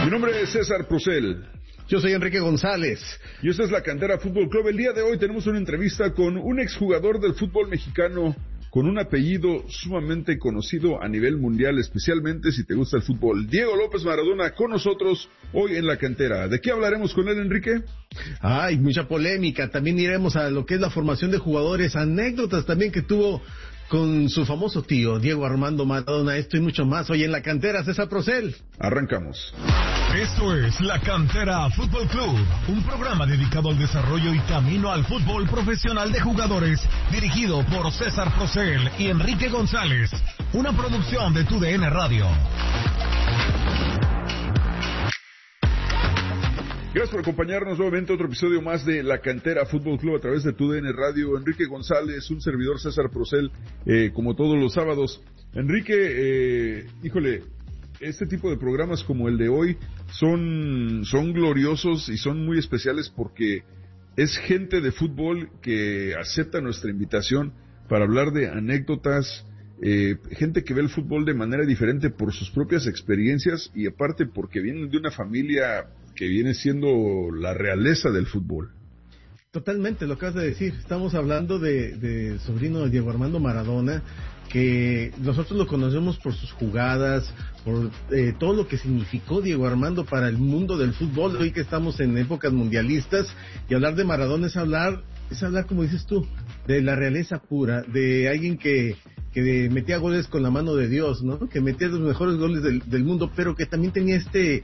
Mi nombre es César Procel. Yo soy Enrique González. Y esta es la Cantera Fútbol Club. El día de hoy tenemos una entrevista con un exjugador del fútbol mexicano con un apellido sumamente conocido a nivel mundial, especialmente si te gusta el fútbol. Diego López Maradona con nosotros hoy en la Cantera. ¿De qué hablaremos con él, Enrique? Ay, mucha polémica. También iremos a lo que es la formación de jugadores, anécdotas también que tuvo con su famoso tío, Diego Armando Maradona. Esto y mucho más hoy en la Cantera. César Procel. Arrancamos. Esto es la Cantera Fútbol Club, un programa dedicado al desarrollo y camino al fútbol profesional de jugadores, dirigido por César Procel y Enrique González, una producción de TUDN Radio. Gracias por acompañarnos nuevamente a otro episodio más de la Cantera Fútbol Club a través de TUDN Radio. Enrique González, un servidor César Procel, como todos los sábados. Enrique, este tipo de programas como el de hoy son gloriosos y son muy especiales porque es gente de fútbol que acepta nuestra invitación para hablar de anécdotas, gente que ve el fútbol de manera diferente por sus propias experiencias y aparte porque vienen de una familia que viene siendo la realeza del fútbol. Totalmente, lo acabas de decir. Estamos hablando de sobrino de Diego Armando Maradona, que nosotros lo conocemos por sus jugadas, por todo lo que significó Diego Armando para el mundo del fútbol. Hoy que estamos en épocas mundialistas, y hablar de Maradona es hablar, como dices tú, de la realeza pura, de alguien que metía goles con la mano de Dios, ¿no? Que metía los mejores goles del mundo, pero que también tenía este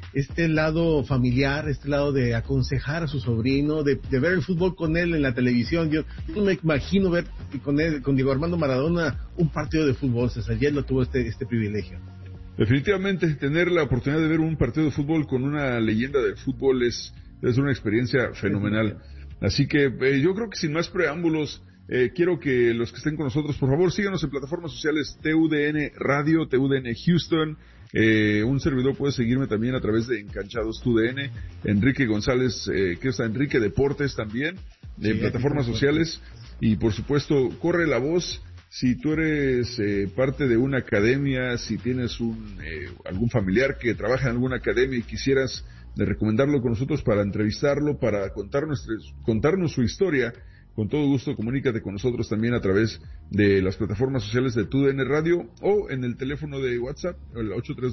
lado familiar, este lado de aconsejar a su sobrino, de ver el fútbol con él en la televisión. Yo no me imagino ver con Diego Armando Maradona un partido de fútbol, César, y él lo tuvo este privilegio. Definitivamente, tener la oportunidad de ver un partido de fútbol con una leyenda del fútbol es una experiencia fenomenal. Así que yo creo que sin más preámbulos, quiero que los que estén con nosotros, por favor, síganos en plataformas sociales TUDN Radio, TUDN Houston. Un servidor puede seguirme también a través de Enganchados TUDN, Enrique González, que está Enrique Deportes también, de plataformas sociales. Y por supuesto, corre la voz. Si tú eres parte de una academia, si tienes algún familiar que trabaja en alguna academia y quisieras recomendarlo con nosotros para entrevistarlo, para contarnos su historia, con todo gusto comunícate con nosotros también a través de las plataformas sociales de TUDN Radio o en el teléfono de WhatsApp, el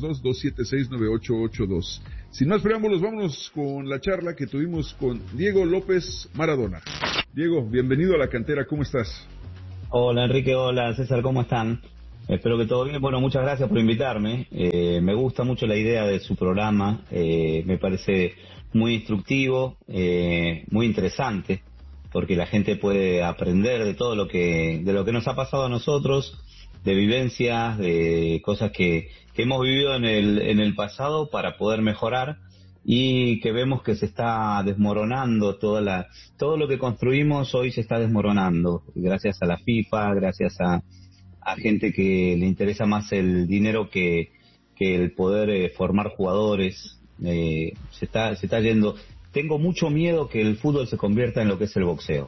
832-276-9882. Sin más preámbulos, vámonos con la charla que tuvimos con Diego López Maradona. Diego, bienvenido a la Cantera, ¿cómo estás? Hola Enrique, hola César, ¿cómo están? Espero que todo bien. Bueno, muchas gracias por invitarme. Me gusta mucho la idea de su programa, me parece muy instructivo, muy interesante, porque la gente puede aprender de todo lo que nos ha pasado a nosotros, de vivencias, de cosas que hemos vivido en el pasado para poder mejorar, y que vemos que se está desmoronando todo lo que construimos hoy se está desmoronando, gracias a la FIFA, gracias a gente que le interesa más el dinero que el poder formar jugadores. Se está yendo. Tengo mucho miedo que el fútbol se convierta en lo que es el boxeo.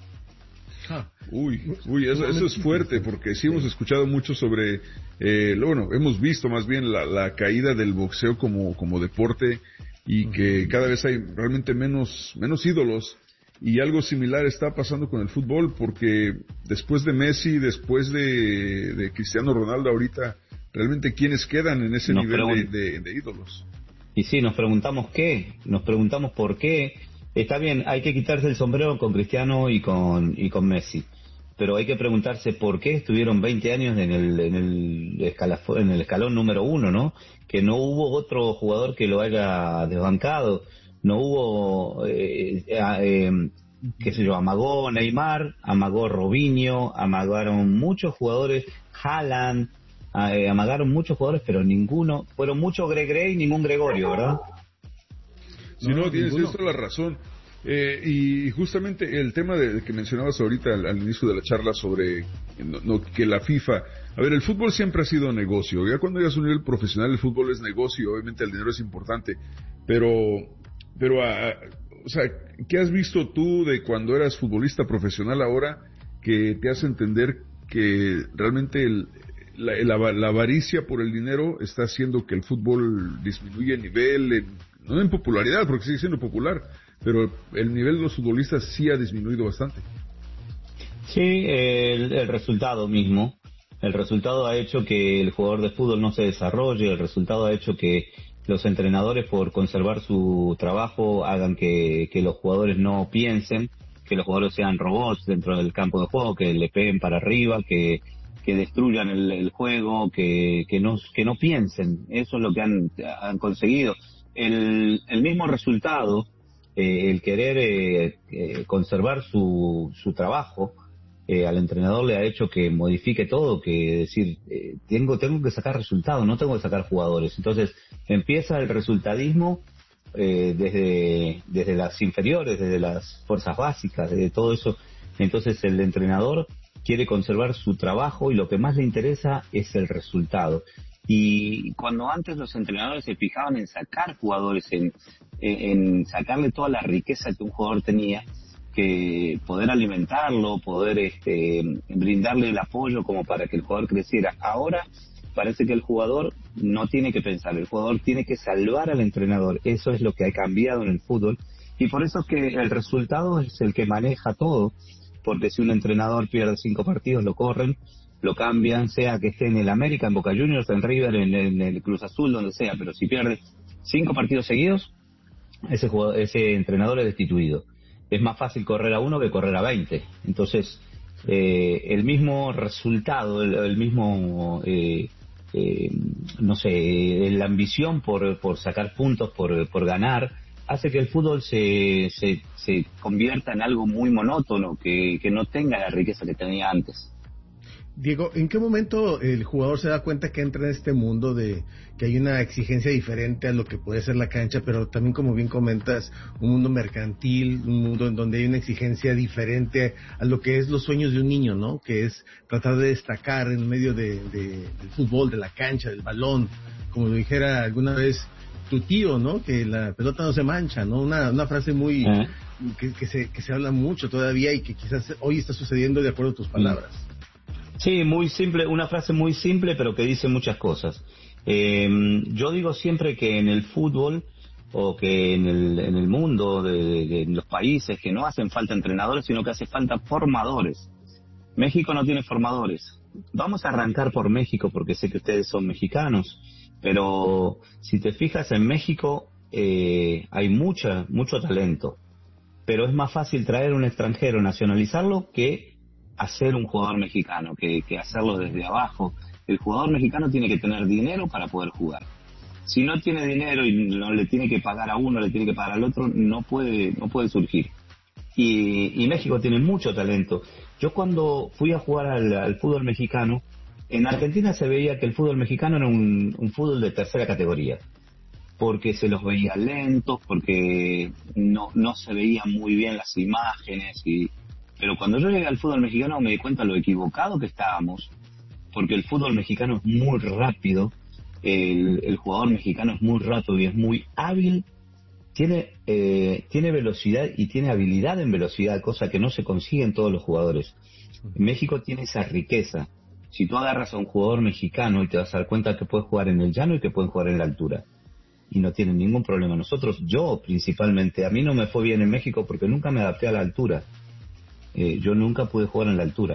Eso es fuerte, porque sí hemos escuchado mucho sobre, hemos visto más bien la caída del boxeo como deporte, y que cada vez hay realmente menos ídolos, y algo similar está pasando con el fútbol, porque después de Messi, después de Cristiano Ronaldo ahorita, realmente ¿quiénes quedan en ese nivel de ídolos? Y sí, nos preguntamos por qué. Está bien, hay que quitarse el sombrero con Cristiano y con Messi, pero hay que preguntarse por qué estuvieron 20 años en el escalón número 1, ¿no? Que no hubo otro jugador que lo haya desbancado, no hubo, amagó Neymar, amagó Robinho, amagaron muchos jugadores, Haaland, amagaron muchos jugadores, pero ninguno, fueron muchos Grey y ningún Gregorio, ¿verdad? Tienes toda la razón. Y justamente el tema que mencionabas ahorita al inicio de la charla sobre que la FIFA... A ver, el fútbol siempre ha sido negocio. Ya cuando llegas a un nivel profesional, el fútbol es negocio. Obviamente el dinero es importante. Pero ¿qué has visto tú de cuando eras futbolista profesional ahora que te hace entender que realmente la avaricia por el dinero está haciendo que el fútbol disminuya en nivel, no en popularidad, porque sigue siendo popular, pero el nivel de los futbolistas sí ha disminuido bastante. Sí, el resultado mismo. El resultado ha hecho que el jugador de fútbol no se desarrolle, el resultado ha hecho que los entrenadores, por conservar su trabajo, hagan que los jugadores no piensen, que los jugadores sean robots dentro del campo de juego, que le peguen para arriba, que destruyan el juego, que no piensen. Eso es lo que han conseguido. El mismo resultado, el querer conservar su trabajo, al entrenador le ha hecho que modifique todo, que decir, tengo que sacar resultados, no tengo que sacar jugadores. Entonces empieza el resultadismo desde las inferiores, desde las fuerzas básicas, desde todo eso. Entonces el entrenador quiere conservar su trabajo y lo que más le interesa es el resultado. Y cuando antes los entrenadores se fijaban en sacar jugadores, en sacarle toda la riqueza que un jugador tenía, que poder alimentarlo, poder brindarle el apoyo como para que el jugador creciera. Ahora parece que el jugador no tiene que pensar, el jugador tiene que salvar al entrenador. Eso es lo que ha cambiado en el fútbol, y por eso es que el resultado es el que maneja todo, porque si un entrenador pierde 5 partidos, lo corren, lo cambian, sea que esté en el América, en Boca Juniors, en River, en el Cruz Azul, donde sea, pero si pierde 5 partidos seguidos, ese entrenador es destituido. Es más fácil correr a uno que correr a 20. Entonces, el mismo resultado, el mismo, no sé, la ambición por sacar puntos, por ganar, hace que el fútbol se convierta en algo muy monótono, que no tenga la riqueza que tenía antes. Diego, ¿en qué momento el jugador se da cuenta que entra en este mundo de que hay una exigencia diferente a lo que puede ser la cancha, pero también, como bien comentas, un mundo mercantil, un mundo en donde hay una exigencia diferente a lo que es los sueños de un niño, ¿no? Que es tratar de destacar en medio del fútbol, de la cancha, del balón, como lo dijera alguna vez tu tío, ¿no? Que la pelota no se mancha, ¿no? Una frase muy que se habla mucho todavía y que quizás hoy está sucediendo de acuerdo a tus palabras. Sí, muy simple, una frase muy simple, pero que dice muchas cosas. Yo digo siempre que en el fútbol, o que en el mundo de los países, que no hacen falta entrenadores, sino que hace falta formadores. México no tiene formadores. Vamos a arrancar por México, porque sé que ustedes son mexicanos, pero si te fijas, en México hay mucho talento, pero es más fácil traer un extranjero, nacionalizarlo, que hacer un jugador mexicano, que hacerlo desde abajo. El jugador mexicano tiene que tener dinero para poder jugar. Si no tiene dinero y no le tiene que pagar a uno, le tiene que pagar al otro, no puede surgir. Y México tiene mucho talento. Yo cuando fui a jugar al fútbol mexicano, en Argentina se veía que el fútbol mexicano era un fútbol de tercera categoría, porque se los veía lentos, porque no se veían muy bien las imágenes. Pero cuando yo llegué al fútbol mexicano me di cuenta lo equivocado que estábamos, porque el fútbol mexicano es muy rápido, el jugador mexicano es muy rápido y es muy hábil, tiene velocidad y tiene habilidad en velocidad, cosa que no se consigue en todos los jugadores. México tiene esa riqueza. Si tú agarras a un jugador mexicano y te vas a dar cuenta que puede jugar en el llano y que puede jugar en la altura, y no tienen ningún problema. Yo principalmente, a mí no me fue bien en México porque nunca me adapté a la altura. Yo nunca pude jugar en la altura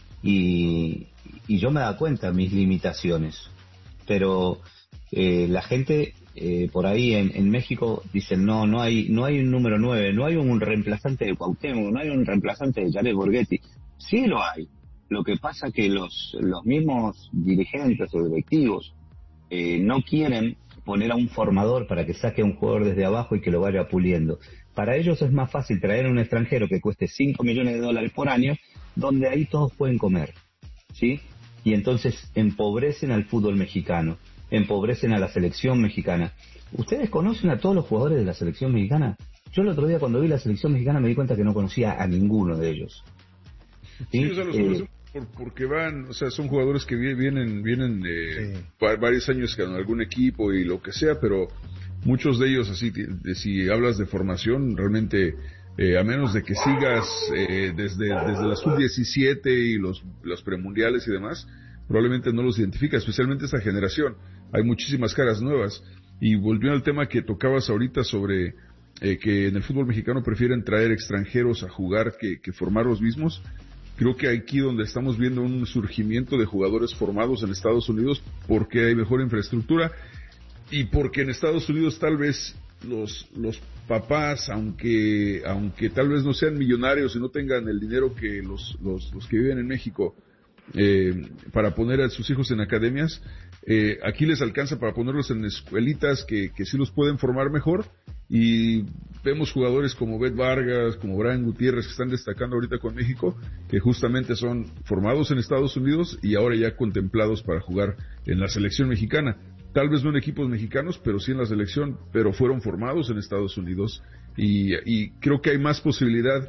y yo me da cuenta de mis limitaciones, pero la gente por ahí en México dicen no hay un número 9, no hay un reemplazante de Cuauhtémoc, no hay un reemplazante de Jared Borghetti. Sí lo hay, lo que pasa que los mismos dirigentes o directivos no quieren poner a un formador para que saque a un jugador desde abajo y que lo vaya puliendo. Para ellos es más fácil traer a un extranjero que cueste $5 millones por año, donde ahí todos pueden comer, ¿sí? Y entonces empobrecen al fútbol mexicano, empobrecen a la selección mexicana. ¿Ustedes conocen a todos los jugadores de la selección mexicana? Yo el otro día cuando vi la selección mexicana me di cuenta que no conocía a ninguno de ellos. Sí, o sea, los conocemos porque son jugadores que vienen varios años con algún equipo y lo que sea, pero muchos de ellos, así, si hablas de formación, realmente, a menos de que sigas desde la sub-17 y los premundiales y demás, probablemente no los identifica, especialmente esta generación. Hay muchísimas caras nuevas. Y volviendo al tema que tocabas ahorita sobre que en el fútbol mexicano prefieren traer extranjeros a jugar que formar los mismos, creo que aquí donde estamos viendo un surgimiento de jugadores formados en Estados Unidos porque hay mejor infraestructura y porque en Estados Unidos tal vez los papás, aunque tal vez no sean millonarios y no tengan el dinero que los que viven en México para poner a sus hijos en academias, aquí les alcanza para ponerlos en escuelitas que sí los pueden formar mejor, y vemos jugadores como Bet Vargas, como Brian Gutiérrez, que están destacando ahorita con México, que justamente son formados en Estados Unidos y ahora ya contemplados para jugar en la selección mexicana. Tal vez no en equipos mexicanos, pero sí en la selección, pero fueron formados en Estados Unidos, y creo que hay más posibilidad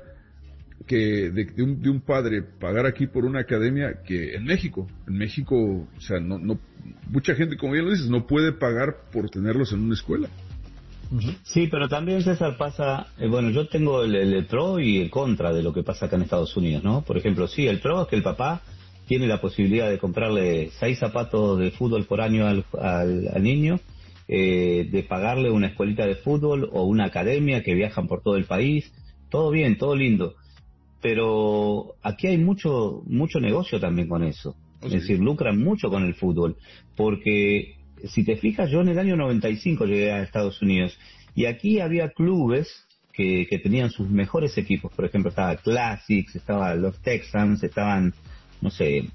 que de un padre pagar aquí por una academia que en México. En México, o sea, no mucha gente, como bien lo dices, no puede pagar por tenerlos en una escuela. Sí, pero también, César, pasa, bueno, yo tengo el pro y el contra de lo que pasa acá en Estados Unidos, ¿no? Por ejemplo, sí, el pro es que el papá tiene la posibilidad de comprarle 6 zapatos de fútbol por año al niño, de pagarle una escuelita de fútbol o una academia que viajan por todo el país, todo bien, todo lindo. Pero aquí hay mucho negocio también con eso. Es decir, lucran mucho con el fútbol. Porque, si te fijas, yo en el año 95 llegué a Estados Unidos y aquí había clubes que tenían sus mejores equipos. Por ejemplo, estaba Classics, estaban los Texans, estaban, no sé,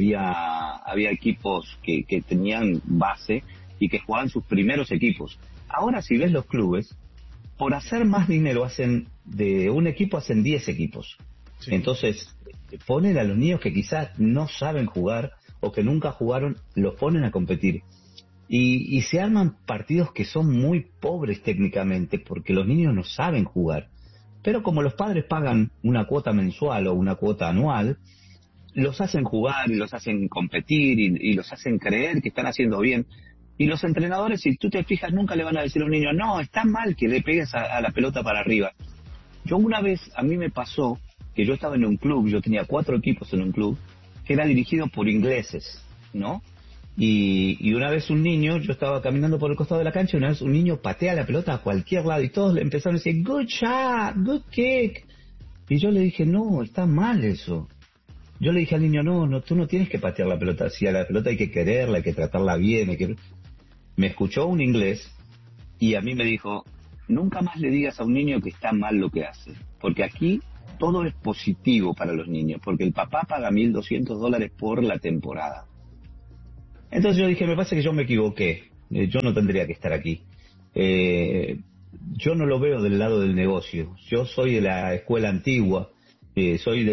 había equipos que tenían base y que jugaban sus primeros equipos. Ahora, si ves los clubes, por hacer más dinero de un equipo hacen 10 equipos. Sí. Entonces, ponen a los niños que quizás no saben jugar o que nunca jugaron, los ponen a competir. Y se arman partidos que son muy pobres técnicamente porque los niños no saben jugar. Pero como los padres pagan una cuota mensual o una cuota anual, los hacen jugar y los hacen competir y los hacen creer que están haciendo bien. Y los entrenadores, si tú te fijas, nunca le van a decir a un niño, no, está mal que le pegues a la pelota para arriba. Yo una vez, a mí me pasó que yo estaba en un club, yo tenía 4 equipos en un club, que era dirigido por ingleses, ¿no? Y una vez un niño, yo estaba caminando por el costado de la cancha, y una vez un niño patea la pelota a cualquier lado, y todos le empezaron a decir, good shot, good kick. Y yo le dije, no, está mal eso. Yo le dije al niño, no, tú no tienes que patear la pelota, si a la pelota hay que quererla, hay que tratarla bien, Me escuchó un inglés, y a mí me dijo, nunca más le digas a un niño que está mal lo que hace, porque aquí todo es positivo para los niños, porque el papá paga $1,200 por la temporada. Entonces yo dije, me parece que yo me equivoqué, yo no tendría que estar aquí. Yo no lo veo del lado del negocio, yo soy de la escuela antigua, soy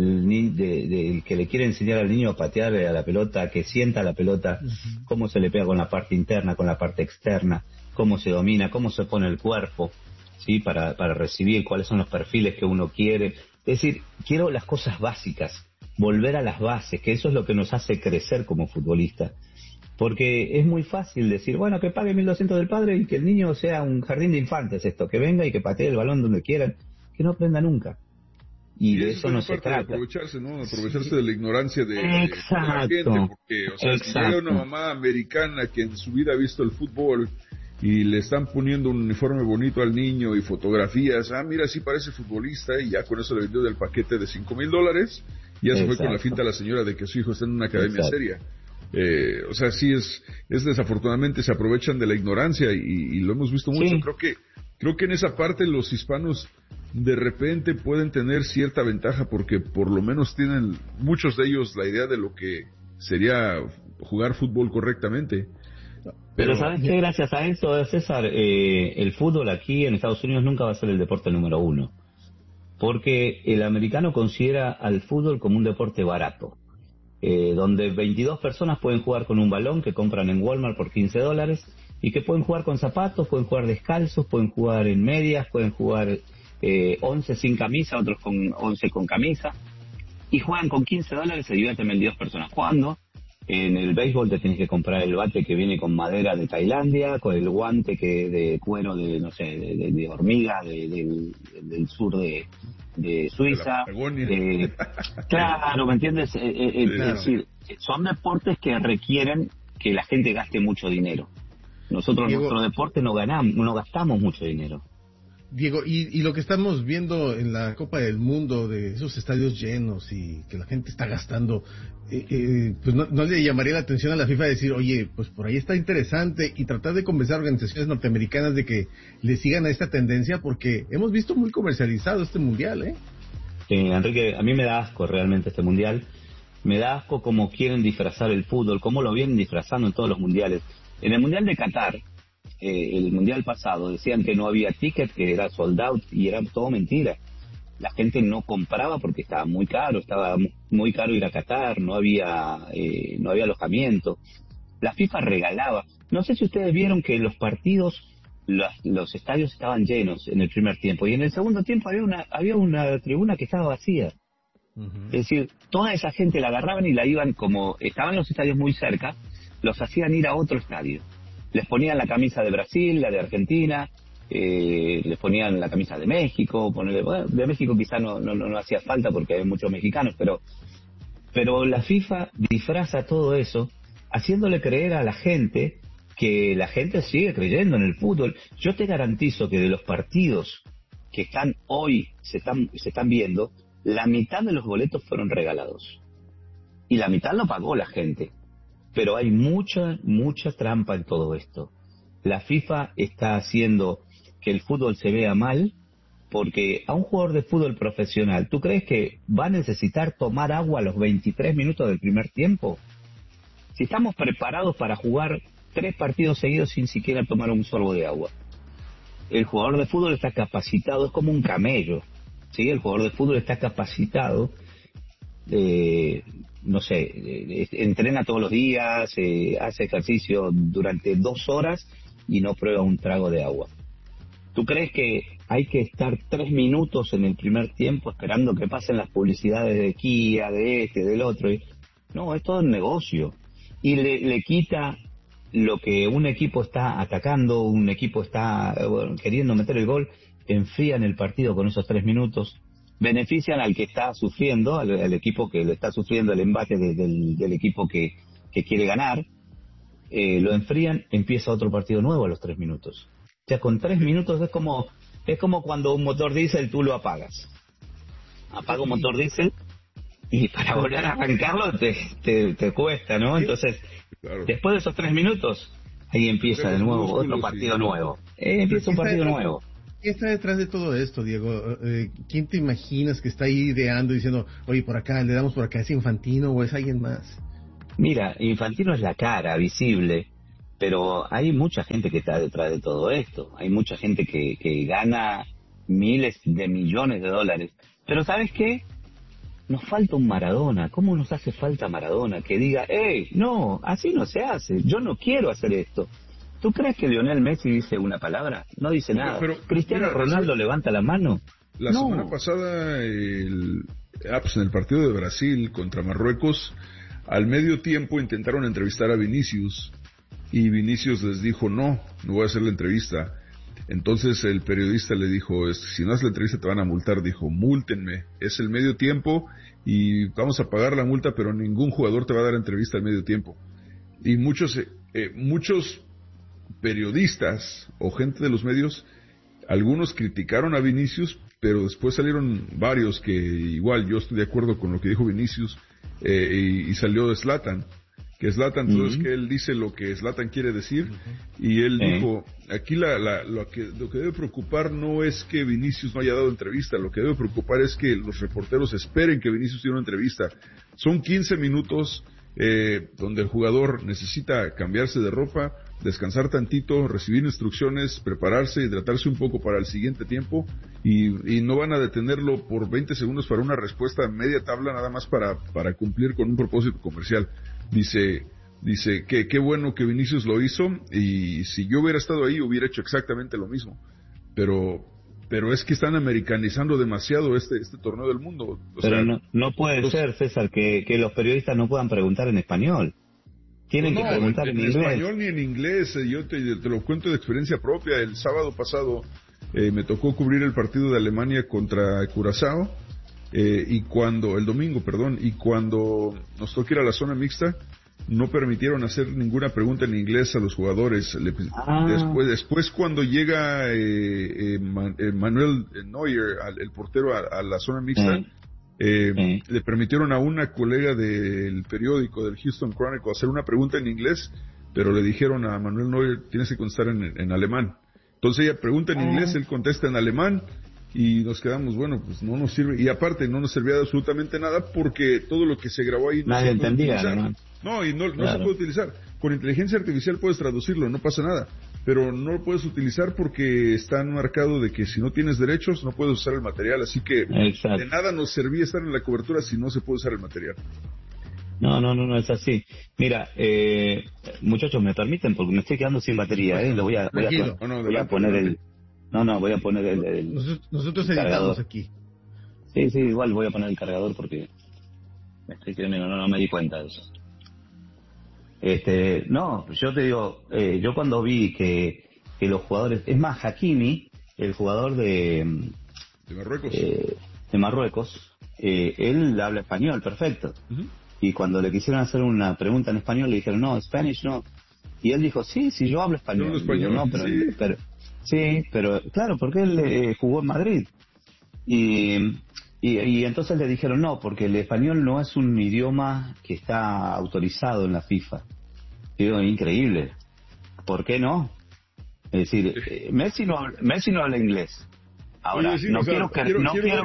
del que le quiere enseñar al niño a patear a la pelota, que sienta la pelota, cómo se le pega con la parte interna, con la parte externa, cómo se domina, cómo se pone el cuerpo, ¿sí? Para recibir, cuáles son los perfiles que uno quiere. Es decir, quiero las cosas básicas, volver a las bases, que eso es lo que nos hace crecer como futbolistas. Porque es muy fácil decir, bueno, que pague 1.200 del padre y que el niño sea un jardín de infantes, que venga y que patee el balón donde quieran, que no aprenda nunca. Y de eso no se trata. Aprovecharse, ¿no? Aprovecharse de la ignorancia de la gente, porque, o sea, si llega una mamá americana que en su vida ha visto el fútbol y le están poniendo un uniforme bonito al niño y fotografías, mira, sí parece futbolista, y ya con eso le vendió del paquete de $5,000, y ya se fue con la finta a la señora de que su hijo está en una academia seria. O sea, sí es desafortunadamente se aprovechan de la ignorancia y lo hemos visto mucho. Creo que en esa parte los hispanos de repente pueden tener cierta ventaja porque por lo menos tienen muchos de ellos la idea de lo que sería jugar fútbol correctamente. Pero ¿sabes qué? Gracias a eso, César, el fútbol aquí en Estados Unidos nunca va a ser el deporte número 1. Porque el americano considera al fútbol como un deporte barato. Donde 22 personas pueden jugar con un balón que compran en Walmart por $15 y que pueden jugar con zapatos, pueden jugar descalzos, pueden jugar en medias, pueden jugar 11 sin camisa, otros con 11 con camisa, y juegan con $15, se divierten 22 personas jugando. En el béisbol te tienes que comprar el bate que viene con madera de Tailandia, con el guante que de cuero de, no sé, de hormiga del sur de Suiza. De claro, ¿me entiendes? Es decir, son deportes que requieren que la gente gaste mucho dinero. Nosotros en nuestro deporte no gastamos mucho dinero. Diego, y lo que estamos viendo en la Copa del Mundo, de esos estadios llenos y que la gente está gastando, pues no le llamaría la atención a la FIFA decir, oye, pues por ahí está interesante, y tratar de convencer a organizaciones norteamericanas de que le sigan a esta tendencia, porque hemos visto muy comercializado este mundial, ¿eh? Sí, Enrique, a mí me da asco realmente este mundial. Me da asco cómo quieren disfrazar el fútbol, cómo lo vienen disfrazando en todos los mundiales. En el mundial de Qatar, el mundial pasado, decían que no había ticket, que era sold out, y era todo mentira. La gente no compraba porque estaba muy caro ir a Qatar, no había alojamiento. La FIFA regalaba. No sé si ustedes vieron que los partidos, los estadios estaban llenos en el primer tiempo, y en el segundo tiempo había una tribuna que estaba vacía. Uh-huh. Es decir, toda esa gente la agarraban y la iban, como estaban los estadios muy cerca, los hacían ir a otro estadio. Les ponían la camisa de Brasil, la de Argentina, les ponían la camisa de México, de México quizá no hacía falta porque hay muchos mexicanos, pero la FIFA disfraza todo eso, haciéndole creer a la gente que la gente sigue creyendo en el fútbol. Yo te garantizo que de los partidos que están hoy, se están viendo, la mitad de los boletos fueron regalados. Y la mitad lo pagó la gente. Pero hay mucha trampa en todo esto. La FIFA está haciendo que el fútbol se vea mal, porque a un jugador de fútbol profesional, ¿tú crees que va a necesitar tomar agua a los 23 minutos del primer tiempo? Si estamos preparados para jugar 3 partidos seguidos sin siquiera tomar un sorbo de agua. El jugador de fútbol está capacitado, es como un camello, ¿sí? El jugador de fútbol está capacitado, entrena todos los días, hace ejercicio durante 2 horas y no prueba un trago de agua. ¿Tú crees que hay que estar 3 minutos en el primer tiempo esperando que pasen las publicidades de Kia, de del otro? No, es todo un negocio. Y le quita lo que un equipo está atacando, un equipo está queriendo meter el gol, enfrían el partido con esos 3 minutos. Benefician al que está sufriendo, al equipo que le está sufriendo el embate del equipo que quiere ganar, lo enfrían, empieza otro partido nuevo a los 3 minutos. O sea, con 3 minutos es como cuando un motor diésel tú lo apagas. Apaga un motor diésel y para volver a arrancarlo te cuesta, ¿no? Entonces, claro, después de esos 3 minutos, ahí empieza de nuevo otro partido nuevo. Empieza un partido nuevo. ¿Qué está detrás de todo esto, Diego? ¿Quién te imaginas que está ahí ideando, diciendo, oye, por acá, le damos por acá, es Infantino o es alguien más? Mira, Infantino es la cara visible, pero hay mucha gente que está detrás de todo esto. Hay mucha gente que gana miles de millones de dólares. Pero ¿sabes qué? Nos falta un Maradona. ¿Cómo nos hace falta Maradona? Que diga, no, así no se hace, yo no quiero hacer esto. ¿Tú crees que Lionel Messi dice una palabra? No dice nada. Pero ¿Cristiano Ronaldo levanta la mano? La semana pasada, en el partido de Brasil contra Marruecos, al medio tiempo intentaron entrevistar a Vinicius, y Vinicius les dijo, no voy a hacer la entrevista. Entonces el periodista le dijo, si no haces la entrevista te van a multar. Dijo, múltenme, es el medio tiempo y vamos a pagar la multa, pero ningún jugador te va a dar entrevista al medio tiempo. Y muchos periodistas o gente de los medios, algunos criticaron a Vinicius, pero después salieron varios que igual yo estoy de acuerdo con lo que dijo Vinicius, y salió de Zlatan, que Zlatan, entonces que él dice lo que Zlatan quiere decir, y él dijo, aquí lo que debe preocupar no es que Vinicius no haya dado entrevista, lo que debe preocupar es que los reporteros esperen que Vinicius diera una entrevista. Son 15 minutos donde el jugador necesita cambiarse de ropa, descansar tantito, recibir instrucciones, prepararse, hidratarse un poco para el siguiente tiempo, y no van a detenerlo por 20 segundos para una respuesta media tabla nada más para cumplir con un propósito comercial. Dice que qué bueno que Vinicius lo hizo, y si yo hubiera estado ahí hubiera hecho exactamente lo mismo, pero es que están americanizando demasiado este torneo del mundo. Pero no puede ser, César, que los periodistas no puedan preguntar en español. Tienen que preguntar en inglés. En español ni en inglés. Yo te lo cuento de experiencia propia. El sábado pasado me tocó cubrir el partido de Alemania contra Curazao, el domingo, y cuando nos tocó ir a la zona mixta, no permitieron hacer ninguna pregunta en inglés a los jugadores. Después cuando llega Manuel Neuer, el portero, a la zona mixta, le permitieron a una colega del periódico, del Houston Chronicle, hacer una pregunta en inglés, pero le dijeron a Manuel Neuer, tienes que contestar en alemán. Entonces ella pregunta en inglés, él contesta en alemán, y nos quedamos, bueno, pues no nos sirve, y aparte no nos servía de absolutamente nada, porque todo lo que se grabó ahí nadie entendía, ¿no? No, y no se puede utilizar. Con inteligencia artificial puedes traducirlo, no pasa nada, pero no lo puedes utilizar porque está marcado de que si no tienes derechos no puedes usar el material, así que de nada nos servía estar en la cobertura si no se puede usar el material. No, es así. Mira, muchachos, me permiten, porque me estoy quedando sin batería, voy a poner el... voy a poner el Nosotros editamos aquí. Sí, igual voy a poner el cargador porque me estoy quedando, no me di cuenta de eso. Yo te digo, yo cuando vi que los jugadores, es más, Hakimi, el jugador de Marruecos, él habla español, perfecto. Uh-huh. Y cuando le quisieron hacer una pregunta en español, le dijeron, no, Spanish no. Y él dijo, sí, yo hablo español. Yo hablo español, pero pero claro, porque él jugó en Madrid. Y entonces le dijeron, no, porque el español no es un idioma que está autorizado en la FIFA. Digo, increíble. ¿Por qué no? Es decir, Messi no habla inglés. Ahora, no quiero creer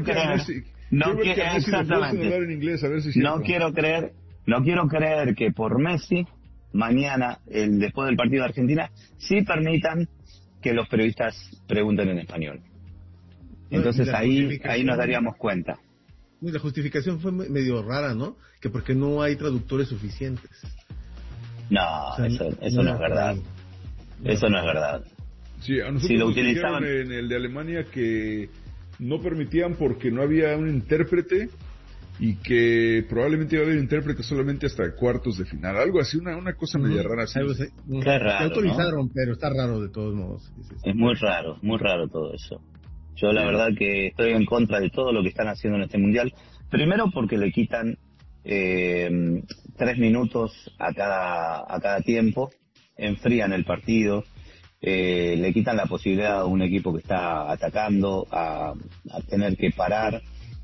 que por Messi mañana, después del partido de Argentina, sí permitan que los periodistas pregunten en español. Entonces ahí nos daríamos cuenta. Y la justificación fue medio rara, ¿no? Que porque no hay traductores suficientes. No, eso no es verdad. Eso no es verdad. Sí, a nosotros nos dijeron en el de Alemania que no permitían porque no había un intérprete y que probablemente iba a haber intérprete solamente hasta cuartos de final. Algo así, una cosa media rara así. Qué raro, autorizaron, ¿no? Pero está raro de todos modos. Es muy raro todo eso. Yo la verdad que estoy en contra de todo lo que están haciendo en este mundial. Primero porque le quitan 3 minutos a cada tiempo, enfrían el partido, le quitan la posibilidad a un equipo que está atacando a tener que parar,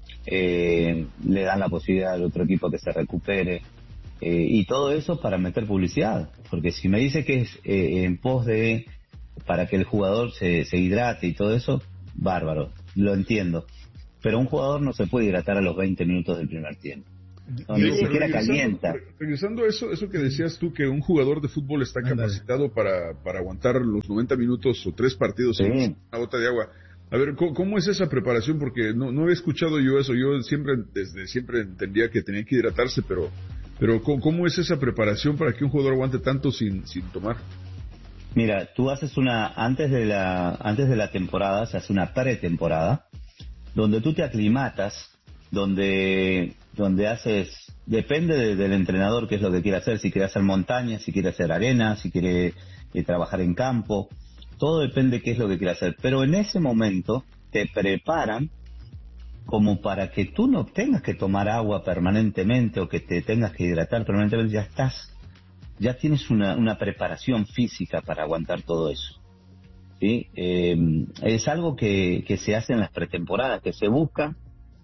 le dan la posibilidad al otro equipo que se recupere, y todo eso para meter publicidad, porque si me dice que es en pos de para que el jugador se hidrate y todo eso, bárbaro, lo entiendo, pero un jugador no se puede hidratar a los 20 minutos del primer tiempo. No, ni siquiera calienta. Regresando a eso que decías tú, que un jugador de fútbol está capacitado para aguantar los 90 minutos o 3 partidos sin una gota de agua. A ver, ¿cómo es esa preparación? Porque no había escuchado yo eso. Yo desde siempre entendía que tenía que hidratarse, pero ¿cómo es esa preparación para que un jugador aguante tanto sin tomar? Mira, tú haces antes de la temporada, se hace una pretemporada, donde tú te aclimatas, donde haces, depende del entrenador qué es lo que quiere hacer, si quiere hacer montaña, si quiere hacer arena, si quiere trabajar en campo, todo depende qué es lo que quiere hacer, pero en ese momento te preparan como para que tú no tengas que tomar agua permanentemente o que te tengas que hidratar permanentemente, ya tienes una preparación física para aguantar todo eso. ¿Sí? Es algo que se hace en las pretemporadas, que se busca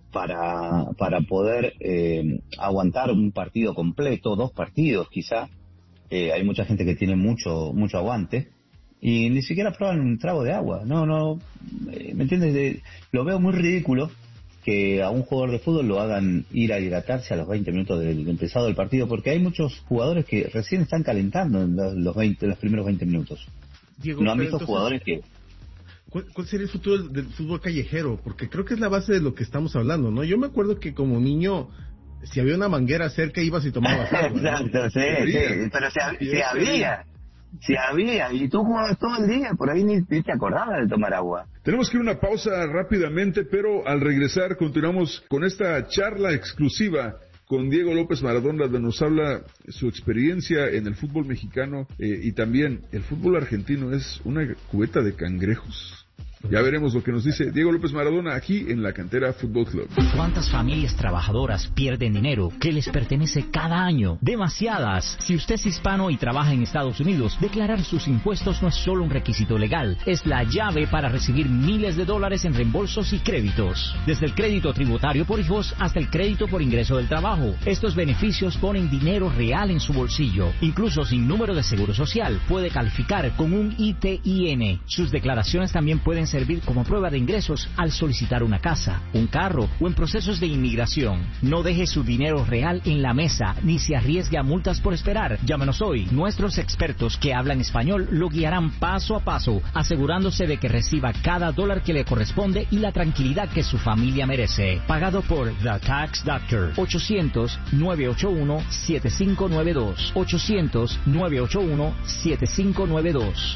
para poder aguantar un partido completo, 2 partidos quizá. Hay mucha gente que tiene mucho aguante y ni siquiera prueban un trago de agua. No, ¿me entiendes? Lo veo muy ridículo que a un jugador de fútbol lo hagan ir a hidratarse a los 20 minutos del empezado del partido, porque hay muchos jugadores que recién están calentando en los primeros 20 minutos. Diego, ¿no han visto jugadores que...? ¿Cuál sería el futuro del fútbol callejero? Porque creo que es la base de lo que estamos hablando, ¿no? Yo me acuerdo que como niño, si había una manguera cerca, ibas y tomabas agua, ¿no? Exacto, sí, pero si había, y tú jugabas todo el día, por ahí ni te acordabas de tomar agua. Tenemos que ir a una pausa rápidamente, pero al regresar continuamos con esta charla exclusiva con Diego López Maradona, donde nos habla su experiencia en el fútbol mexicano y también el fútbol argentino es una cubeta de cangrejos. Ya veremos lo que nos dice Diego López Maradona aquí en la Cantera Fútbol Club. ¿Cuántas familias trabajadoras pierden dinero que les pertenece cada año? Demasiadas. Si usted es hispano y trabaja en Estados Unidos, declarar sus impuestos no es solo un requisito legal, es la llave para recibir miles de dólares en reembolsos y créditos. Desde el crédito tributario por hijos hasta el crédito por ingreso del trabajo. Estos beneficios ponen dinero real en su bolsillo. Incluso sin número de seguro social, puede calificar con un ITIN. Sus declaraciones también pueden servir como prueba de ingresos al solicitar una casa, un carro o en procesos de inmigración. No deje su dinero real en la mesa ni se arriesgue a multas por esperar. Llámenos hoy. Nuestros expertos que hablan español lo guiarán paso a paso, asegurándose de que reciba cada dólar que le corresponde y la tranquilidad que su familia merece. Pagado por The Tax Doctor. 800-981-7592. 800-981-7592.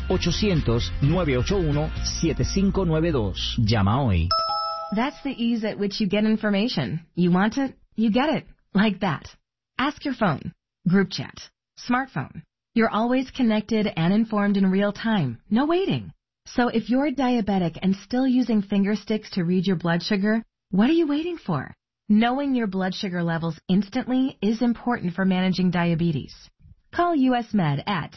800-981-7592. Llama hoy. That's the ease at which you get information. You want it, you get it. Like that. Ask your phone. Group chat. Smartphone. You're always connected and informed in real time. No waiting. So if you're diabetic and still using finger sticks to read your blood sugar, what are you waiting for? Knowing your blood sugar levels instantly is important for managing diabetes. Call US Med at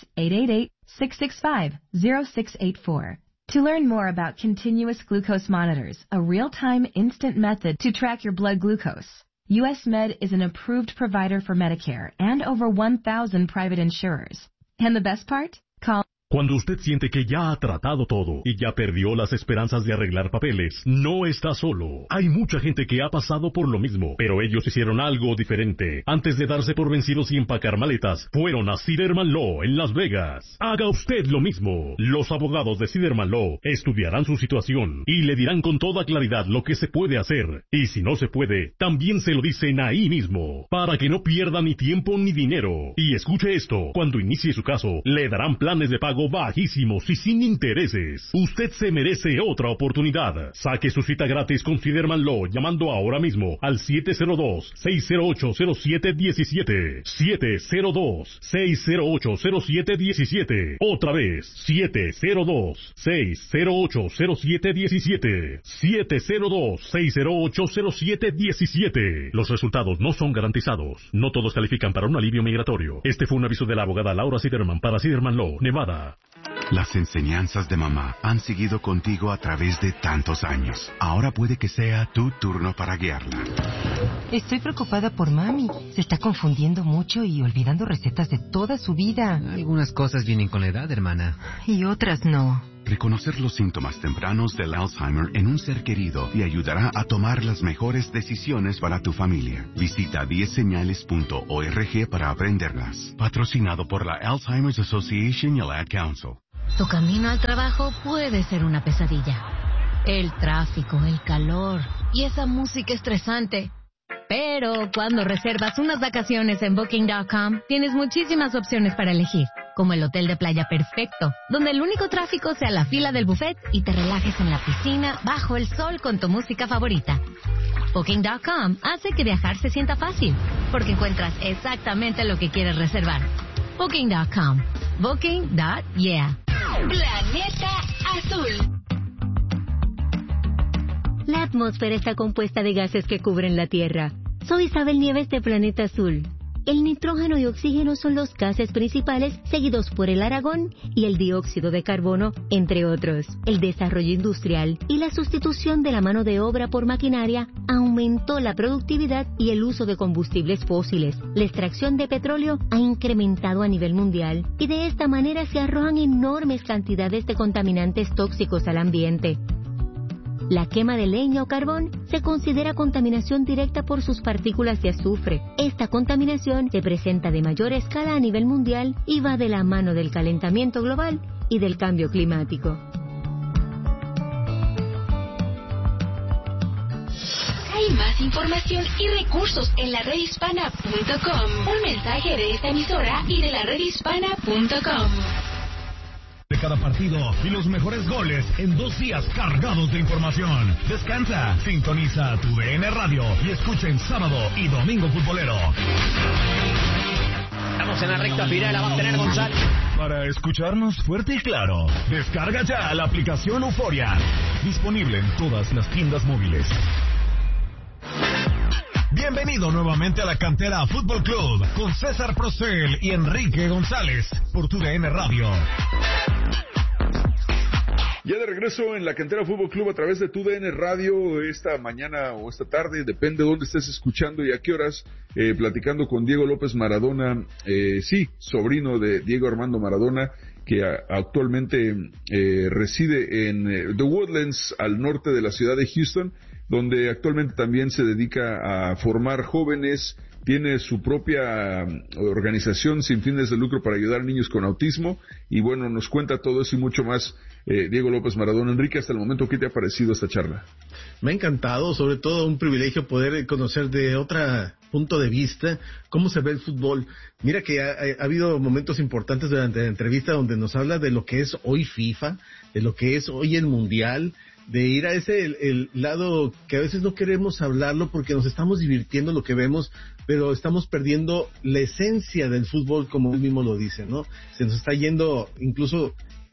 888-665-0684. To learn more about continuous glucose monitors, a real-time instant method to track your blood glucose, US Med is an approved provider for Medicare and over 1,000 private insurers. And the best part? Call. Cuando usted siente que ya ha tratado todo y ya perdió las esperanzas de arreglar papeles, no está solo. Hay mucha gente que ha pasado por lo mismo, pero ellos hicieron algo diferente. Antes de darse por vencidos y empacar maletas, fueron a Siderman Law en Las Vegas. Haga usted lo mismo. Los abogados de Siderman Law estudiarán su situación y le dirán con toda claridad lo que se puede hacer. Y si no se puede, también se lo dicen ahí mismo, para que no pierda ni tiempo ni dinero. Y escuche esto, cuando inicie su caso, le darán planes de pago bajísimos y sin intereses. Usted se merece otra oportunidad. Saque su cita gratis con Siderman Law llamando ahora mismo al 702-608-0717. 702-608-0717. Otra vez, 702-608-0717. 702-608-0717. Los resultados no son garantizados. No todos califican para un alivio migratorio. Este fue un aviso de la abogada Laura Siderman para Siderman Law, Nevada. Las enseñanzas de mamá han seguido contigo a través de tantos años. Ahora puede que sea tu turno para guiarla. Estoy preocupada por mami. Se está confundiendo mucho y olvidando recetas de toda su vida. Algunas cosas vienen con la edad, hermana. Y otras no. Reconocer los síntomas tempranos del Alzheimer en un ser querido te ayudará a tomar las mejores decisiones para tu familia. Visita 10señales.org para aprenderlas. Patrocinado por la Alzheimer's Association y el Ad Council. Tu camino al trabajo puede ser una pesadilla. El tráfico, el calor y esa música estresante. Pero cuando reservas unas vacaciones en Booking.com, tienes muchísimas opciones para elegir, como el hotel de playa perfecto, donde el único tráfico sea la fila del buffet y te relajes en la piscina bajo el sol con tu música favorita. Booking.com hace que viajar se sienta fácil, porque encuentras exactamente lo que quieres reservar. Booking.com. Booking.yeah. Planeta Azul. La atmósfera está compuesta de gases que cubren la Tierra. Soy Isabel Nieves de Planeta Azul. El nitrógeno y oxígeno son los gases principales, seguidos por el argón y el dióxido de carbono, entre otros. El desarrollo industrial y la sustitución de la mano de obra por maquinaria aumentó la productividad y el uso de combustibles fósiles. La extracción de petróleo ha incrementado a nivel mundial y de esta manera se arrojan enormes cantidades de contaminantes tóxicos al ambiente. La quema de leña o carbón se considera contaminación directa por sus partículas de azufre. Esta contaminación se presenta de mayor escala a nivel mundial y va de la mano del calentamiento global y del cambio climático. Hay más información y recursos en la redhispana.com. Un mensaje de esta emisora y de la redhispana.com. De cada partido y los mejores goles en 2 días cargados de información. Descansa, sintoniza tu DN Radio y escucha en sábado y domingo futbolero. Estamos en la recta final, la va a tener González. Para escucharnos fuerte y claro, descarga ya la aplicación Euforia Disponible en todas las tiendas móviles. Bienvenido nuevamente a la Cantera Fútbol Club con César Procel y Enrique González por TUDN Radio. Ya de regreso en la Cantera Fútbol Club a través de TUDN Radio esta mañana o esta tarde, depende de dónde estés escuchando y a qué horas, platicando con Diego López Maradona, sobrino de Diego Armando Maradona, que actualmente reside en The Woodlands, al norte de la ciudad de Houston, donde actualmente también se dedica a formar jóvenes, tiene su propia organización sin fines de lucro para ayudar a niños con autismo, y bueno, nos cuenta todo eso y mucho más Diego López Maradona. Enrique, hasta el momento, ¿qué te ha parecido esta charla? Me ha encantado, sobre todo un privilegio poder conocer de otro punto de vista cómo se ve el fútbol. Mira que ha habido momentos importantes durante la entrevista donde nos habla de lo que es hoy FIFA, de lo que es hoy el Mundial, de ir a ese el lado que a veces no queremos hablarlo porque nos estamos divirtiendo lo que vemos, pero estamos perdiendo la esencia del fútbol, como él mismo lo dice, ¿no? Se nos está yendo incluso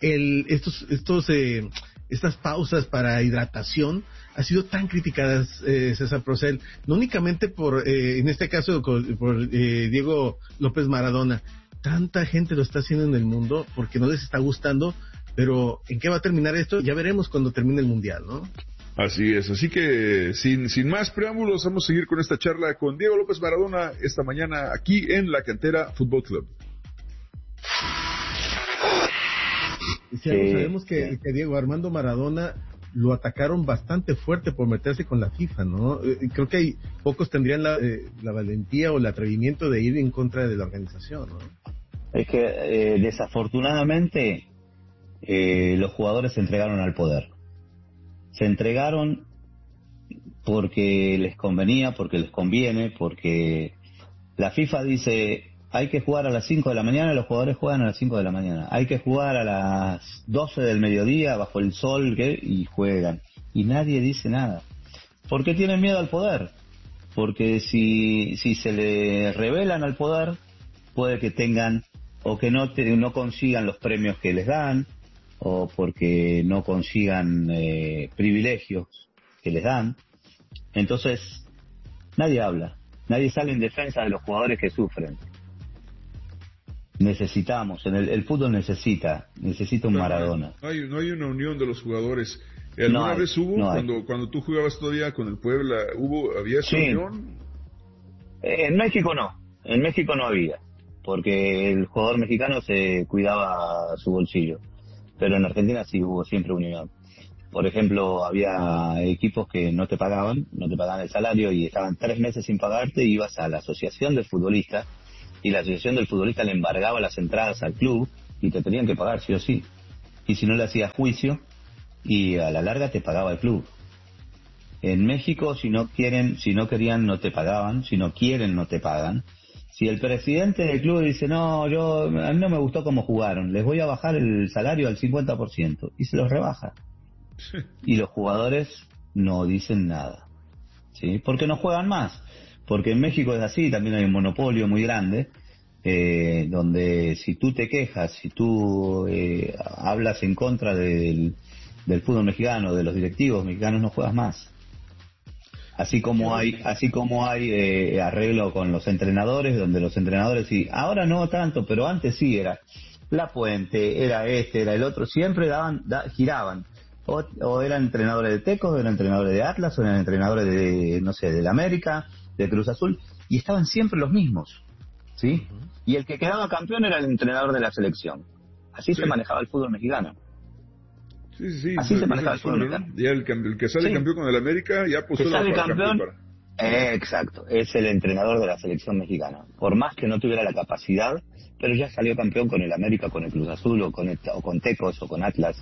estas pausas para hidratación ha sido tan criticadas, César Procel, no únicamente en este caso por Diego López Maradona. Tanta gente lo está haciendo en el mundo porque no les está gustando. Pero, ¿en qué va a terminar esto? Ya veremos cuando termine el Mundial, ¿no? Así es, así que sin más preámbulos, vamos a seguir con esta charla con Diego López Maradona esta mañana aquí en la Cantera Fútbol Club. Sabemos que Diego Armando Maradona lo atacaron bastante fuerte por meterse con la FIFA, ¿no? Creo que pocos tendrían la valentía o el atrevimiento de ir en contra de la organización, ¿no? Es que desafortunadamente los jugadores se entregaron al poder. Se entregaron porque les convenía, porque les conviene, porque la FIFA dice hay que jugar a las 5 de la mañana, los jugadores juegan a las 5 de la mañana. Hay que jugar a las 12 del mediodía bajo el sol y juegan. Y nadie dice nada. ¿Por qué tienen miedo al poder? Porque si se le rebelan al poder, puede que tengan o que no consigan los premios que les dan, o porque no consigan privilegios que les dan. Entonces nadie habla, nadie sale en defensa de los jugadores que sufren. Necesitamos, el fútbol necesita un Maradona. No hay una unión de los jugadores. ¿Alguna vez hubo, cuando tú jugabas todavía con el Puebla, había esa unión? En México no había, porque el jugador mexicano se cuidaba su bolsillo. Pero en Argentina sí hubo siempre unión. Por ejemplo, había equipos que no te pagaban el salario y estaban 3 meses sin pagarte, y ibas a la asociación del futbolista, y la asociación del futbolista le embargaba las entradas al club y te tenían que pagar sí o sí. Y si no le hacías juicio, y a la larga te pagaba el club. En México, si no querían, no te pagaban. Si no quieren, no te pagan. Si el presidente del club dice, a mí no me gustó cómo jugaron, les voy a bajar el salario al 50%, y se los rebaja. Sí. Y los jugadores no dicen nada, ¿sí? Porque no juegan más. Porque en México es así, también hay un monopolio muy grande, donde si tú te quejas, si tú hablas en contra del fútbol mexicano, de los directivos mexicanos, no juegas más. Así como hay arreglo con los entrenadores, donde los entrenadores sí, ahora no tanto, pero antes sí, era La Puente, era era el otro, siempre giraban, o eran entrenadores de Tecos, o eran entrenadores de Atlas, o eran entrenadores del América, de Cruz Azul, y estaban siempre los mismos, ¿sí? Uh-huh. Y el que quedaba campeón era el entrenador de la selección. Así se manejaba el fútbol mexicano. Sí. Así se manejaba el fútbol mexicano. Ya el que sale campeón con el América ya puso la campeón. Exacto, es el entrenador de la selección mexicana. Por más que no tuviera la capacidad, pero ya salió campeón con el América, con el Cruz Azul, o con Tecos, o con Atlas,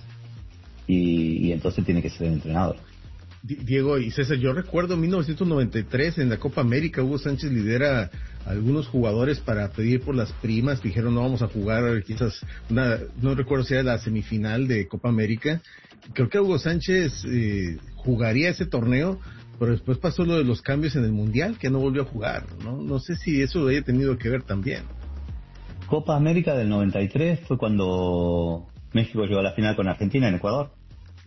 y entonces tiene que ser el entrenador. Diego y César, yo recuerdo en 1993 en la Copa América, Hugo Sánchez lidera a algunos jugadores para pedir por las primas. Dijeron, no vamos a jugar quizás no recuerdo si era la semifinal de Copa América. Creo que Hugo Sánchez jugaría ese torneo, pero después pasó lo de los cambios en el Mundial, que no volvió a jugar, no sé si eso haya tenido que ver también. Copa América del 93 fue cuando México llegó a la final con Argentina en Ecuador.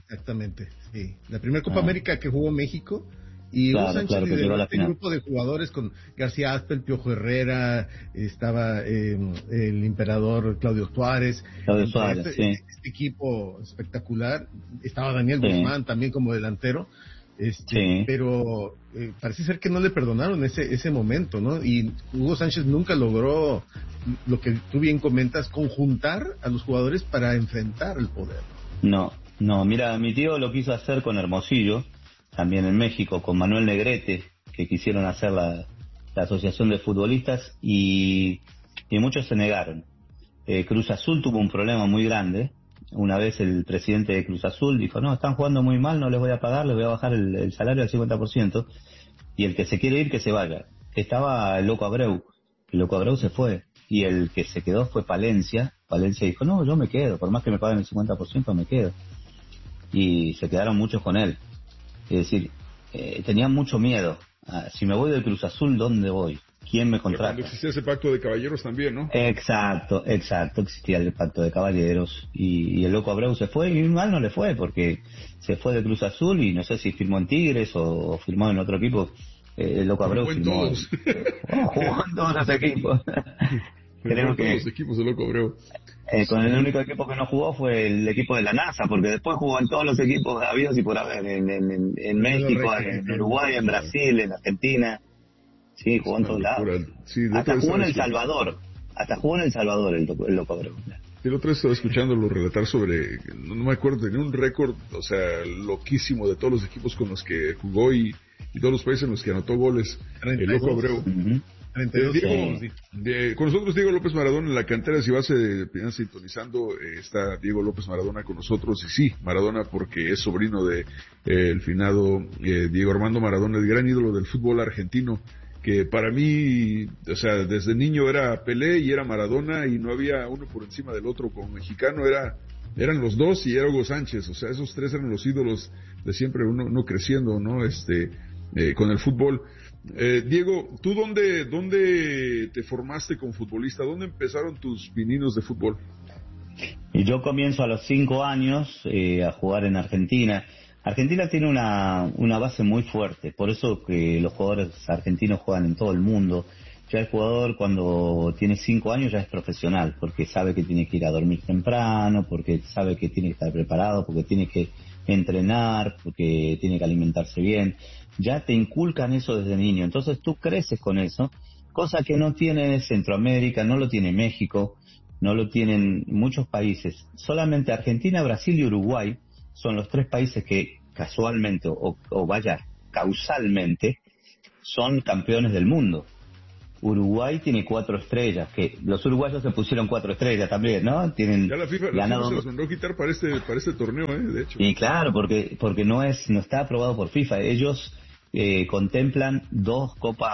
Exactamente, sí. La primera Copa América que jugó México. Y Hugo Sánchez lideró este grupo de jugadores con García Aspel, Piojo Herrera, estaba el emperador Claudio Suárez. Este equipo espectacular. Estaba Daniel Guzmán también como delantero. Pero parece ser que no le perdonaron ese momento, ¿no? Y Hugo Sánchez nunca logró, lo que tú bien comentas, conjuntar a los jugadores para enfrentar el poder. No, mira, mi tío lo quiso hacer con Hermosillo, también en México, con Manuel Negrete, que quisieron hacer la asociación de futbolistas y muchos se negaron. Cruz Azul tuvo un problema muy grande. Una vez el presidente de Cruz Azul dijo, no, están jugando muy mal, no les voy a pagar, les voy a bajar el salario al 50%, y el que se quiere ir, que se vaya. Estaba el Loco Abreu se fue, y el que se quedó fue Palencia dijo, no, yo me quedo, por más que me paguen el 50% me quedo. Y se quedaron muchos con él. Es decir, tenían mucho miedo. Si me voy del Cruz Azul, ¿dónde voy? ¿Quién me contrata? Cuando existía ese pacto de caballeros también, ¿no? Exacto, existía el pacto de caballeros y el Loco Abreu se fue y mal no le fue porque se fue de Cruz Azul y no sé si firmó en Tigres o firmó en otro equipo. El Loco Abreu firmó jugó en todos los equipos. Creo que todos los equipos de Loco Abreu. Con el único equipo que no jugó fue el equipo de la NASA, porque después jugó en todos los equipos habidos y por haber, en México, en Uruguay, en Brasil, en Argentina. Sí, jugó en todos lados. Sí, hasta jugó en El Salvador. El Loco Abreu. El otro día estaba escuchándolo relatar sobre, no me acuerdo, tenía un récord, o sea, loquísimo de todos los equipos con los que jugó y todos los países en los que anotó goles. 32. El Loco Abreu. 32, con nosotros Diego López Maradona en la cantera. Si vas sintonizando, está Diego López Maradona con nosotros. Y sí, Maradona porque es sobrino de el finado Diego Armando Maradona, el gran ídolo del fútbol argentino, que para mí, o sea, desde niño era Pelé y era Maradona y no había uno por encima del otro. Como mexicano eran los dos y era Hugo Sánchez. O sea, esos tres eran los ídolos de siempre, uno creciendo, ¿no? Con el fútbol. Diego, ¿tú dónde te formaste como futbolista? ¿Dónde empezaron tus pininos de fútbol? Y yo comienzo a los 5 años a jugar en Argentina. Argentina tiene una base muy fuerte, por eso que los jugadores argentinos juegan en todo el mundo. Ya el jugador cuando tiene 5 años ya es profesional, porque sabe que tiene que ir a dormir temprano, porque sabe que tiene que estar preparado, porque tiene que entrenar, porque tiene que alimentarse bien. Ya te inculcan eso desde niño, entonces tú creces con eso, cosa que no tiene Centroamérica, no lo tiene México, no lo tienen muchos países. Solamente Argentina, Brasil y Uruguay son los 3 países que casualmente o vaya causalmente son campeones del mundo. Uruguay tiene 4 estrellas, que los uruguayos se pusieron 4 estrellas también, ¿no? Tienen ya la FIFA se los mandó quitar para este torneo, de hecho. Y claro, porque no está aprobado por FIFA. Ellos contemplan 2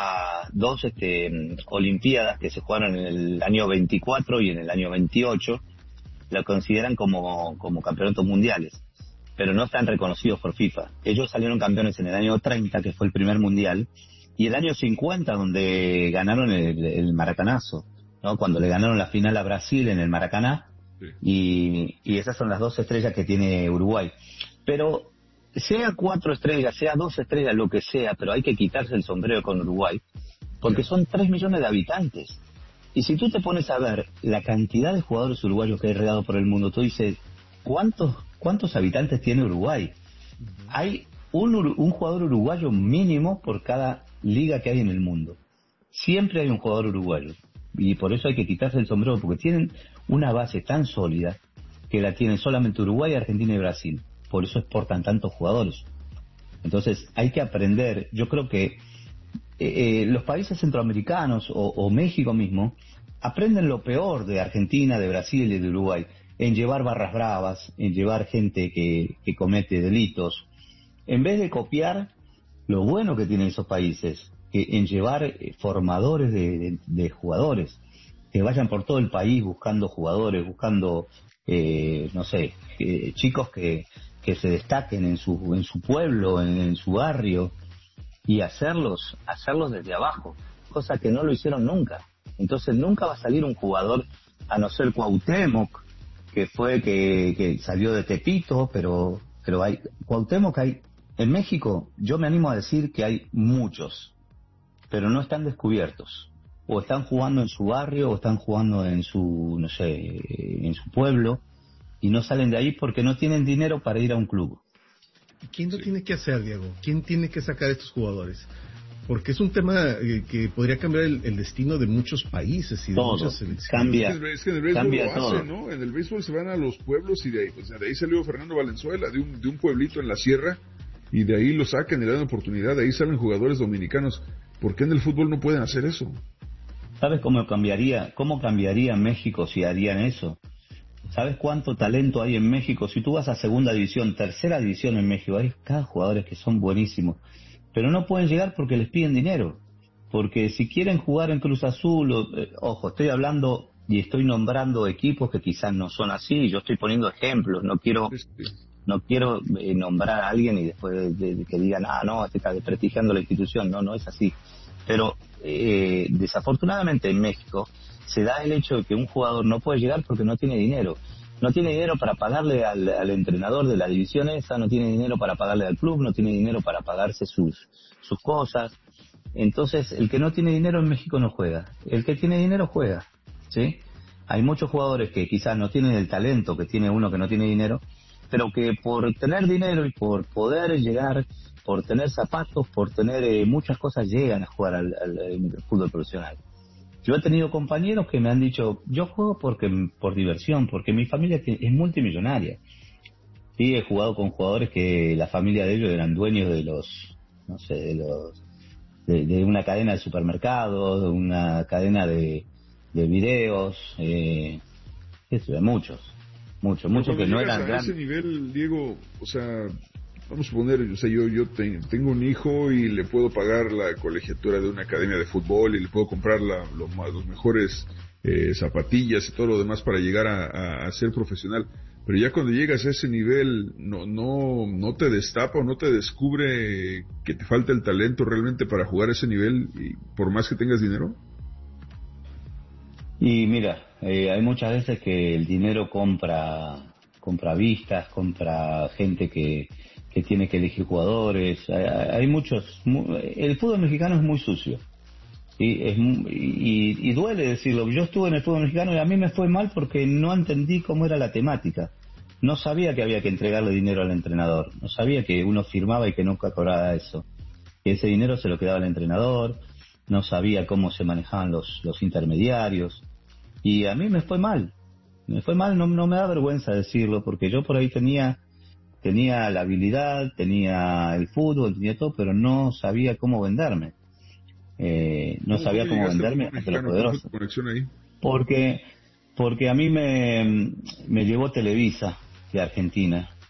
olimpiadas que se jugaron en el año 24 y en el año 28, lo consideran como campeonatos mundiales, pero no están reconocidos por FIFA. Ellos salieron campeones en el año 30, que fue el primer mundial, y el año 50, donde ganaron el Maracanazo, ¿no? Cuando le ganaron la final a Brasil en el Maracaná, sí. Y esas son las 2 estrellas que tiene Uruguay. Pero sea 4 estrellas, sea 2 estrellas, lo que sea, pero hay que quitarse el sombrero con Uruguay, porque son 3 millones de habitantes. Y si tú te pones a ver la cantidad de jugadores uruguayos que hay regado por el mundo, tú dices, ¿cuántos habitantes tiene Uruguay? Hay un jugador uruguayo mínimo por cada liga que hay en el mundo. Siempre hay un jugador uruguayo. Y por eso hay que quitarse el sombrero, porque tienen una base tan sólida que la tienen solamente Uruguay, Argentina y Brasil. Por eso exportan tantos jugadores. Entonces hay que aprender. Yo creo que los países centroamericanos o México mismo aprenden lo peor de Argentina, de Brasil y de Uruguay, en llevar barras bravas, en llevar gente que comete delitos, en vez de copiar lo bueno que tienen esos países, en llevar formadores de jugadores, que vayan por todo el país buscando jugadores, buscando chicos que se destaquen en su pueblo, en su barrio, y hacerlos desde abajo, cosa que no lo hicieron nunca. Entonces nunca va a salir un jugador, a no ser Cuauhtémoc, que fue que salió de Tepito, pero pero Cuauhtémoc en México, yo me animo a decir que hay muchos, pero no están descubiertos. O están jugando en su barrio, o están jugando en su, no sé, en su pueblo, y no salen de ahí porque no tienen dinero para ir a un club. ¿Quién lo tiene que hacer, Diego? ¿Quién tiene que sacar a estos jugadores? Porque es un tema que podría cambiar el destino de muchos países y de todo, muchas selecciones. Cambia, es que en el béisbol cambia lo todo. hacen, ¿no? En el béisbol se van a los pueblos y de ahí salió Fernando Valenzuela, de un pueblito en la sierra, y de ahí lo sacan y le dan oportunidad, de ahí salen jugadores dominicanos. ¿Por qué en el fútbol no pueden hacer eso? ¿Sabes cómo cambiaría México si harían eso? ¿Sabes cuánto talento hay en México? Si tú vas a segunda división, tercera división en México, hay cada jugadores que son buenísimos, pero no pueden llegar porque les piden dinero. Porque si quieren jugar en Cruz Azul, ojo, estoy hablando y estoy nombrando equipos que quizás no son así, yo estoy poniendo ejemplos, no quiero nombrar a alguien y después de que digan, no, te está desprestigiando la institución. No es así. Pero desafortunadamente en México se da el hecho de que un jugador no puede llegar porque no tiene dinero. No tiene dinero para pagarle al entrenador de la división esa, no tiene dinero para pagarle al club, no tiene dinero para pagarse sus cosas. Entonces, el que no tiene dinero en México no juega. El que tiene dinero juega, ¿sí? Hay muchos jugadores que quizás no tienen el talento que tiene uno que no tiene dinero, pero que por tener dinero y por poder llegar, por tener zapatos, por tener muchas cosas, llegan a jugar al fútbol profesional. Yo he tenido compañeros que me han dicho, yo juego por diversión, porque mi familia es multimillonaria. Sí, he jugado con jugadores que la familia de ellos eran dueños de una cadena de supermercados, de una cadena de videos, de muchos que no eran grandes. A ese nivel, Diego, o sea, vamos a suponer, o sea, yo tengo un hijo y le puedo pagar la colegiatura de una academia de fútbol y le puedo comprar los mejores zapatillas y todo lo demás para llegar a ser profesional. Pero ya cuando llegas a ese nivel, no te destapa o no te descubre que te falta el talento realmente para jugar a ese nivel, y por más que tengas dinero. Y mira, hay muchas veces que el dinero compra vistas, compra gente que tiene que elegir jugadores. Hay muchos. El fútbol mexicano es muy sucio. ¿Sí? Y duele decirlo. Yo estuve en el fútbol mexicano y a mí me fue mal porque no entendí cómo era la temática. No sabía que había que entregarle dinero al entrenador. No sabía que uno firmaba y que nunca cobraba eso. Que ese dinero se lo quedaba el entrenador. No sabía cómo se manejaban los intermediarios. Y a mí me fue mal. No me da vergüenza decirlo porque yo por ahí tenía la habilidad, tenía el fútbol, tenía todo, pero no sabía cómo venderme. No sabía cómo venderme ante los poderosos. Porque a mí me llevó Televisa de Argentina